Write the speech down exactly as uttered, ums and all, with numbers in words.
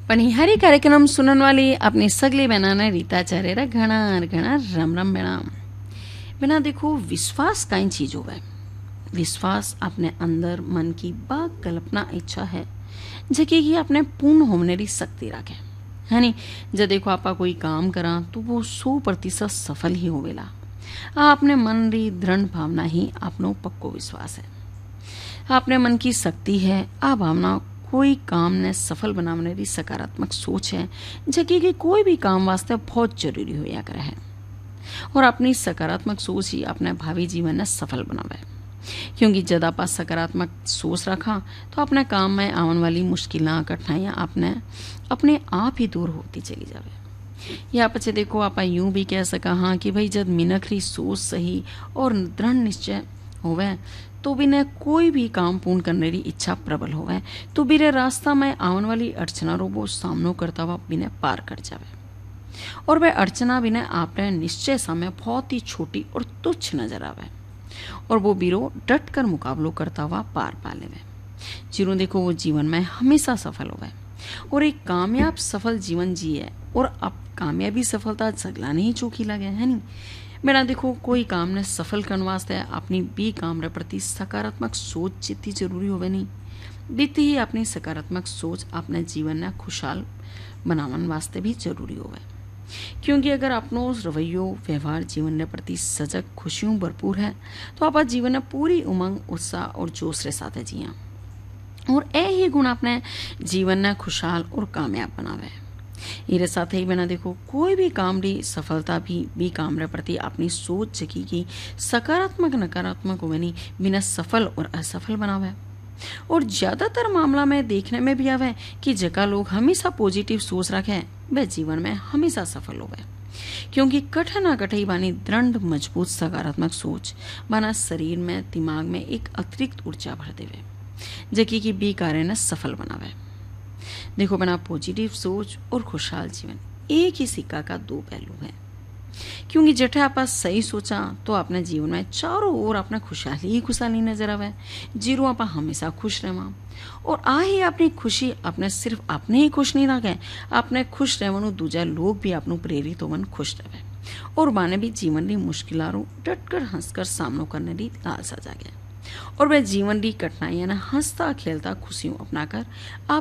पनिहारी कार्यक्रम सुनन वाली अपनी सगली बनाना रीता चरेरा घना घना रम रम बेना बिना देखो विश्वास काई चीज होवे। विश्वास अपने अंदर मन की बा कल्पना इच्छा है जकी की अपने पूर्ण होने री शक्ति रखे है नी। जब देखो आपा कोई काम करा तो वो सौ प्रतिशत सफल ही होवेला। आ अपने मन री दृढ़ भावना ही अपनो पक्को विश्वास है। अपने मन की शक्ति है आ भावना कोई काम ने सफल बनाने की सकारात्मक सोच है जबकि कि कोई भी काम वास्ते बहुत जरूरी होया करे है। और अपनी सकारात्मक सोच ही अपने भावी जीवन ने सफल बनावे। क्योंकि जब आप सकारात्मक सोच रखा तो अपने काम में आने वाली मुश्किलें कठिनाइयां अपने अपने आप ही दूर होती चली जावे। या पचे देखो आप यूं भी कह सका हाँ कि भाई जब मिनखरी सोच सही और दृढ़ निश्चय होवे तो बिना कोई भी काम पूर्ण करने की इच्छा प्रबल होवे तो बिरे रास्ता में आने वाली अड़चना रो वो सामनो करता हुआ बिना पार कर जावे। और वह अड़चना बिना आपने निश्चय समय बहुत ही छोटी और तुच्छ नजर आवे और वो बीरो डट कर मुकाबलो करता हुआ पार पा लेवे। जिरो देखो वो जीवन में हमेशा सफल होवे और एक कामयाब सफल जीवन जिए। और अब कामयाबी सफलता सगला नहीं चौकी लगे है नी। मेरा देखो कोई काम ने सफल करने वास्ते अपनी बी काम रे प्रति सकारात्मक सोच जितनी जरूरी होवे नहीं बीती ही अपनी सकारात्मक सोच अपने जीवन ने खुशहाल बनावन वास्ते भी जरूरी होवे। क्योंकि अगर अपनो रवैयो व्यवहार जीवन के प्रति सजग खुशियों भरपूर है तो आप जीवन में पूरी उमंग उत्साह और जोश के साथ जिया। और ए ही गुण अपने जीवन ने खुशहाल और कामयाब बनावे। इरे साथ ही बिना देखो कोई भी काम री सफलता भी भी काम रे प्रति अपनी सोच जगी की सकारात्मक नकारात्मक होनी बिना सफल और असफल बनावे। और ज्यादातर मामला में देखने में भी आवे कि जका लोग हमेशा पॉजिटिव सोच रखे वह जीवन में हमेशा सफल होवे। क्योंकि कठिन ना कठिन बानी दृढ़ मजबूत सकारात्मक सोच बना शरीर में दिमाग में एक अतिरिक्त ऊर्जा भर देवे जकी की बी कार्य ने सफल बनावे। देखो बना पॉजिटिव सोच और खुशहाल जीवन एक ही सिक्का का दो पहलू है। क्योंकि जठे आप सही सोचा तो अपने जीवन में चारों ओर अपना खुशहाली ही खुशहाली नजर आवे। जीरो आप हमेशा खुश रहा और आ ही अपनी खुशी अपने सिर्फ अपने ही खुश नहीं रखे अपने खुश रहवानू दूजा लोग भी अपनों प्रेरित होवन खुश रहे और माने भी जीवन की मुश्किलों डटकर हंसकर सामनो करने की लालसा जागे। और वह जीवन की कठिनाइयां हंसता खेलता खुशियों अपनाकर आप